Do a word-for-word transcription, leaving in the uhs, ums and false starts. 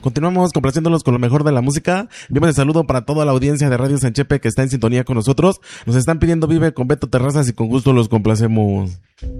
Continuamos complaciéndolos con lo mejor de la música. Enviamos el saludo para toda la audiencia de Radio Sanchepe que está en sintonía con nosotros. Nos están pidiendo Vive con Beto Terrazas y con gusto los complacemos.